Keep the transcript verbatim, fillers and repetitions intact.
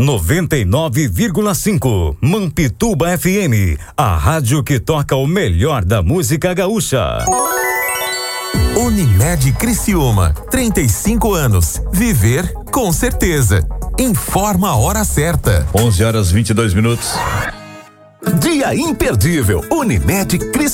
noventa e nove vírgula cinco. Mampituba F M, a rádio que toca o melhor da música gaúcha. Unimed Criciúma, trinta e cinco anos. Viver com certeza. Informa a hora certa. onze horas e vinte e dois minutos. Dia imperdível. Unimed Criciúma.